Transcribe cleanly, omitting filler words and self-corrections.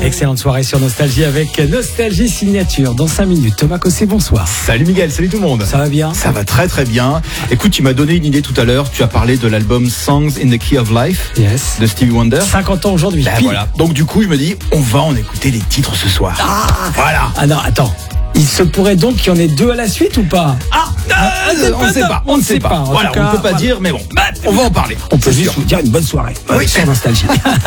Excellente soirée sur Nostalgie avec Nostalgie Signature. Dans 5 minutes, Thomas Cossé, bonsoir. Salut Miguel, salut tout le monde. Ça va bien? Ça va très très bien. Écoute, tu m'as donné une idée tout à l'heure. Tu as parlé de l'album Songs in the Key of Life de Stevie Wonder. 50 ans aujourd'hui. Voilà. Donc du coup, je me dis, on va en écouter les titres ce soir. Voilà. Ah non, attends. Il se pourrait donc qu'il y en ait 2 à la suite ou pas? On ne sait pas. Voilà, on ne peut pas dire, mais bon, on va en parler. On peut juste vous dire une bonne soirée sur Nostalgie.